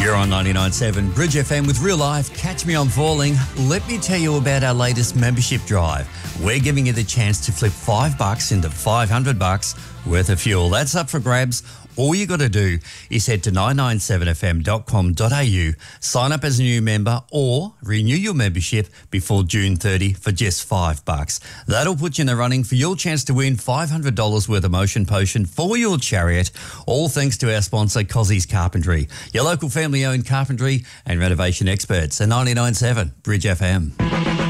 You're on 99.7 Bridge FM with Real Life. Catch Me On Falling. Let me tell you about our latest membership drive. We're giving you the chance to flip $5 into $500 worth of fuel. That's up for grabs. All you got to do is head to 997fm.com.au, sign up as a new member or renew your membership before June 30 for just $5. That'll put you in the running for your chance to win $500 worth of Motion Potion for your Chariot, all thanks to our sponsor, Cozzie's Carpentry, your local family-owned carpentry and renovation experts at 99.7 Bridge FM.